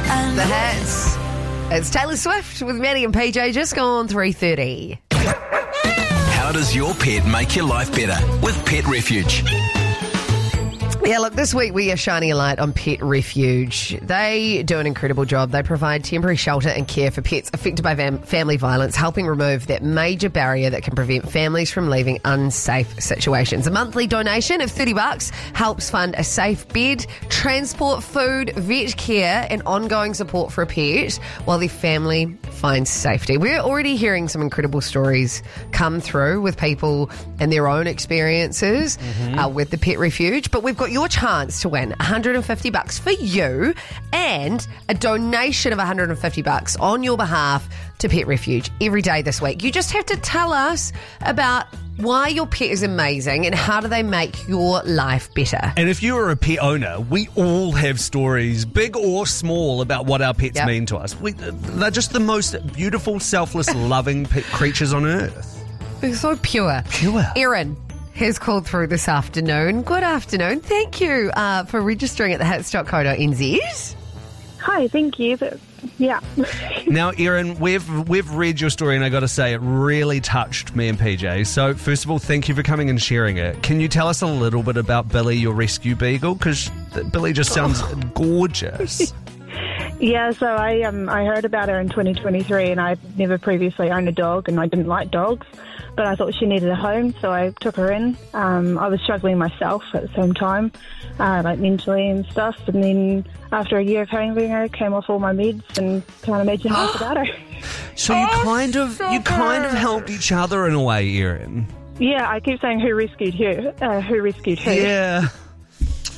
The Hits. It's Taylor Swift with Maddie and PJ, just gone 3:30. How does your pet make your life better with Pet Refuge? Yeah, look, this week we are shining a light on Pet Refuge. They do an incredible job. They provide temporary shelter and care for pets affected by family violence, helping remove that major barrier that can prevent families from leaving unsafe situations. A monthly donation of $30 helps fund a safe bed, transport, food, vet care, and ongoing support for a pet while their family finds safety. We're already hearing some incredible stories come through with people and their own experiences with the Pet Refuge, but we've got your chance to win $150 for you and a donation of $150 on your behalf to Pet Refuge every day this week. You just have to tell us about why your pet is amazing and how do they make your life better. And if you are a pet owner, we all have stories, big or small, about what our pets mean to us. They're just the most beautiful, selfless, loving pet creatures on earth. They're so pure. Erin has called through this afternoon. Good afternoon. Thank you for registering at thehits.co.nz. Hi, thank you. Yeah. Now, Erin, we've read your story, and I got to say, it really touched me and PJ. So, first of all, thank you for coming and sharing it. Can you tell us a little bit about Billy, your rescue beagle? Because Billy just sounds gorgeous. Yeah, so I heard about her in 2023, and I'd never previously owned a dog, and I didn't like dogs, but I thought she needed a home, so I took her in. I was struggling myself at the same time, like mentally and stuff, and then after a year of having her, came off all my meds and can't imagine life without her. So you kind of helped each other in a way, Erin. Yeah, I keep saying who rescued her. Yeah.